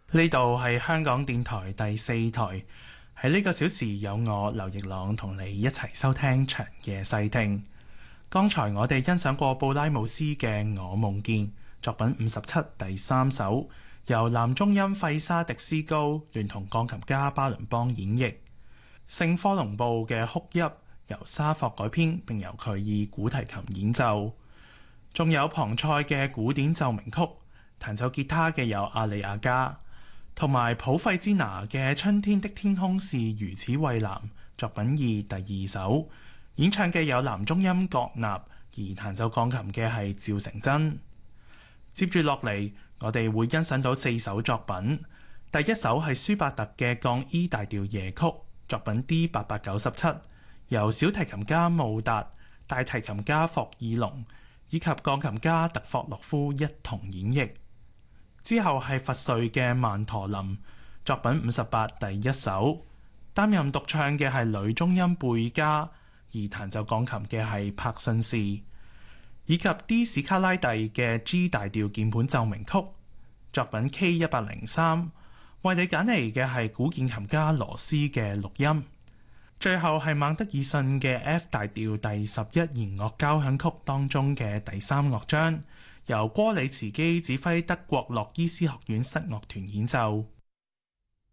呢度係香港電台第四台，喺呢個小時有我劉奕朗同你一齊收聽長夜細聽。剛才我哋欣賞過布拉姆斯嘅《我夢見》作品57第3首，由男中音費沙迪斯高聯同鋼琴家巴倫邦演繹。聖科隆布嘅哭泣由沙霍改編，並由佢以古提琴演奏。仲有龐塞嘅古典奏鳴曲，彈奏吉他嘅有阿里亞加，同埋普費茲拿嘅《春天的天空是如此蔚藍》作品2第2首，演唱嘅有男中音郭納，而彈奏鋼琴嘅係趙成真。接住落嚟，我哋會欣賞到4首作品。第一首係舒伯特嘅降 E 大調夜曲作品 D897，由小提琴家慕達、大提琴家霍爾龍以及鋼琴家特霍洛夫一同演繹。之後係佛瑞嘅曼陀林作品58第1首，擔任獨唱嘅係女中音貝加，而彈奏鋼琴嘅係柏信士，以及 D 史卡拉蒂嘅 G 大調鍵盤奏鳴曲作品 K103， 為你揀嚟嘅係古鍵琴家羅斯嘅錄音。最後係孟德爾遜嘅 F 大調第11弦樂交響曲當中嘅第3樂章，由戈里茨基指揮德國洛伊斯學院室樂團演奏。